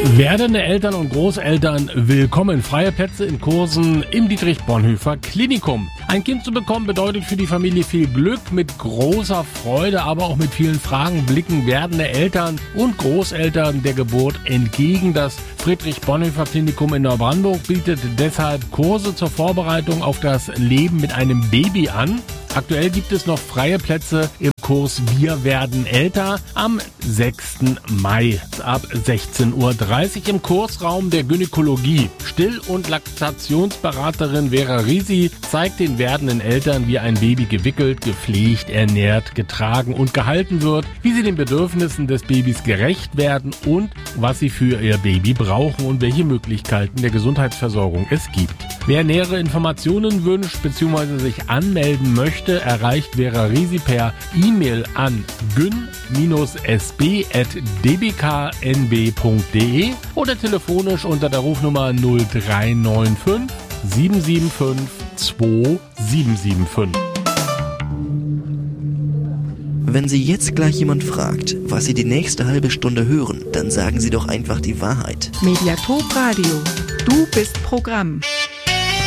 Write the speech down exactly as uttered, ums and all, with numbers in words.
Werdende Eltern und Großeltern willkommen. Freie Plätze in Kursen im Dietrich-Bonhoeffer Klinikum. Ein Kind zu bekommen bedeutet für die Familie viel Glück. Mit großer Freude, aber auch mit vielen Fragen blicken werdende Eltern und Großeltern der Geburt entgegen. Das Friedrich-Bonhoeffer Klinikum in Neubrandenburg bietet deshalb Kurse zur Vorbereitung auf das Leben mit einem Baby an. Aktuell gibt es noch freie Plätze im Kurs Wir werden älter am sechsten Mai ab sechzehn Uhr dreißig im Kursraum der Gynäkologie. Still- und Laktationsberaterin Vera Risi zeigt den werdenden Eltern, wie ein Baby gewickelt, gepflegt, ernährt, getragen und gehalten wird, wie sie den Bedürfnissen des Babys gerecht werden und was sie für ihr Baby brauchen und welche Möglichkeiten der Gesundheitsversorgung es gibt. Wer nähere Informationen wünscht bzw. sich anmelden möchte, erreicht Vera Risi per E-Mail an gyn s b at d b k n b punkt d e oder telefonisch unter der Rufnummer null drei neun fünf sieben sieben fünf zwei sieben sieben fünf. Wenn Sie jetzt gleich jemand fragt, was Sie die nächste halbe Stunde hören, dann sagen Sie doch einfach die Wahrheit. Mediathek Radio. Du bist Programm.